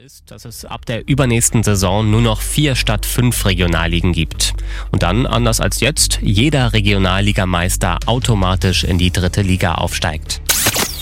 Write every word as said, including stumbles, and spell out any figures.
ist, dass es ab der übernächsten Saison nur noch vier statt fünf Regionalligen gibt. Und dann, anders als jetzt, jeder Regionalligameister automatisch in die dritte Liga aufsteigt.